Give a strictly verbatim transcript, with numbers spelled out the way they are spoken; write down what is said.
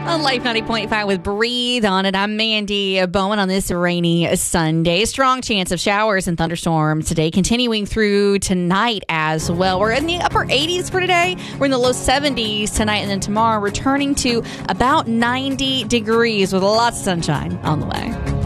On Life ninety point five with Breathe on it. I'm Mandy Bowman on this rainy Sunday. Strong chance of showers and thunderstorms today, continuing through tonight as well. We're in the upper eighties for today. We're in the low seventies tonight, and then tomorrow returning to about ninety degrees with lots of sunshine on the way.